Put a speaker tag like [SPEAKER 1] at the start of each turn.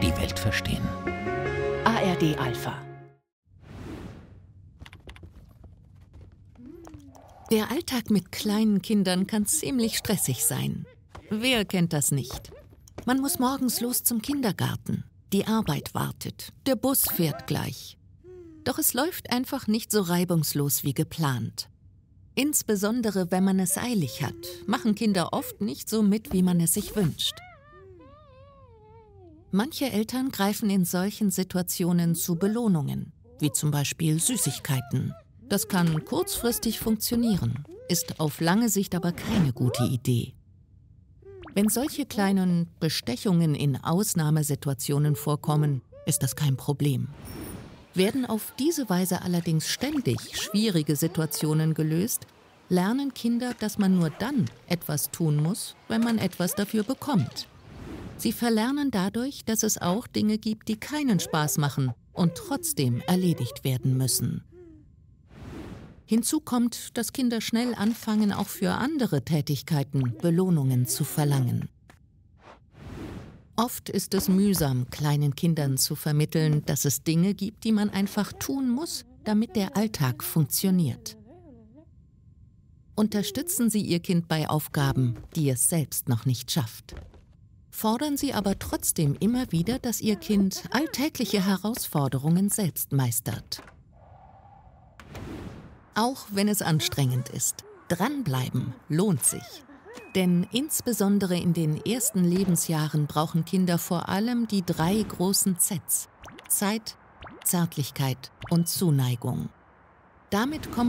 [SPEAKER 1] die Welt verstehen.
[SPEAKER 2] ARD Alpha.
[SPEAKER 3] Der Alltag mit kleinen Kindern kann ziemlich stressig sein. Wer kennt das nicht? Man muss morgens los zum Kindergarten. Die Arbeit wartet. Der Bus fährt gleich. Doch es läuft einfach nicht so reibungslos wie geplant. Insbesondere wenn man es eilig hat, machen Kinder oft nicht so mit, wie man es sich wünscht. Manche Eltern greifen in solchen Situationen zu Belohnungen, wie zum Beispiel Süßigkeiten. Das kann kurzfristig funktionieren, ist auf lange Sicht aber keine gute Idee. Wenn solche kleinen Bestechungen in Ausnahmesituationen vorkommen, ist das kein Problem. Werden auf diese Weise allerdings ständig schwierige Situationen gelöst, lernen Kinder, dass man nur dann etwas tun muss, wenn man etwas dafür bekommt. Sie verlernen dadurch, dass es auch Dinge gibt, die keinen Spaß machen und trotzdem erledigt werden müssen. Hinzu kommt, dass Kinder schnell anfangen, auch für andere Tätigkeiten Belohnungen zu verlangen. Oft ist es mühsam, kleinen Kindern zu vermitteln, dass es Dinge gibt, die man einfach tun muss, damit der Alltag funktioniert. Unterstützen Sie Ihr Kind bei Aufgaben, die es selbst noch nicht schafft. Fordern Sie aber trotzdem immer wieder, dass Ihr Kind alltägliche Herausforderungen selbst meistert. Auch wenn es anstrengend ist, dranbleiben lohnt sich. Denn insbesondere in den ersten Lebensjahren brauchen Kinder vor allem die 3 großen Zs: Zeit, Zärtlichkeit und Zuneigung. Damit kommen